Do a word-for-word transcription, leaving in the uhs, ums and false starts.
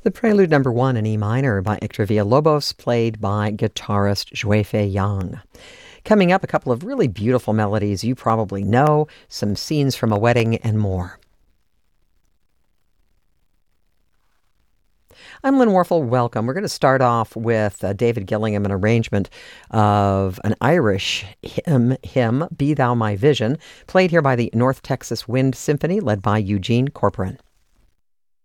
The Prelude Number One in E minor by Hector Villalobos, played by guitarist Zhuifei Yang. Coming up, a couple of really beautiful melodies you probably know, some scenes from a wedding, and more. I'm Lynn Warfel. Welcome. We're going to start off with uh, David Gillingham, an arrangement of an Irish hymn, hymn, Be Thou My Vision, played here by the North Texas Wind Symphony, led by Eugene Corporan.